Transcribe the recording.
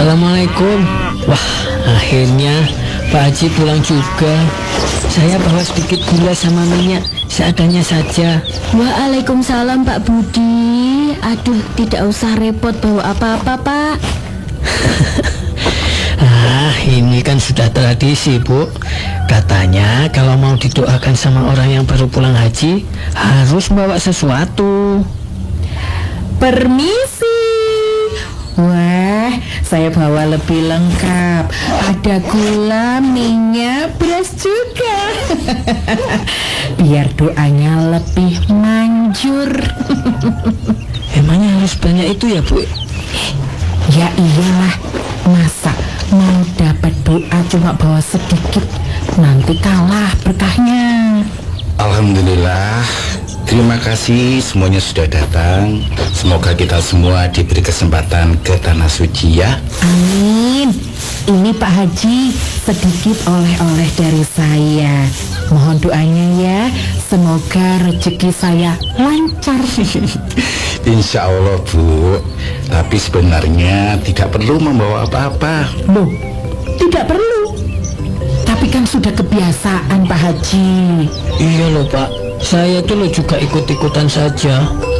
Assalamualaikum. Wah, akhirnya Pak Haji pulang juga. Saya bawa sedikit gula sama minyak, seadanya saja. Waalaikumsalam Pak Budi. Aduh, tidak usah repot bawa apa-apa Pak. Ini kan sudah tradisi, Bu. Katanya kalau mau didoakan sama orang yang baru pulang haji, harus bawa sesuatu. Permisi. Wah, saya bawa lebih lengkap. Ada gula, minyak, beras juga. Biar doanya lebih manjur. Emangnya harus banyak itu ya, Bu? Ya iyalah, masa mau dapat doa cuma bawa sedikit, nanti kalah berkahnya. Alhamdulillah, terima kasih semuanya sudah datang. Semoga kita semua diberi kesempatan ke tanah suci ya. Amin. Ini Pak Haji, sedikit oleh-oleh dari saya. Mohon doanya ya, semoga rezeki saya lancar. Insya Allah, Bu. Tapi sebenarnya tidak perlu membawa apa-apa. Loh, tidak perlu. Tapi kan sudah kebiasaan Pak Haji. Iya loh, Pak. Saya tuh lo juga ikut-ikutan saja.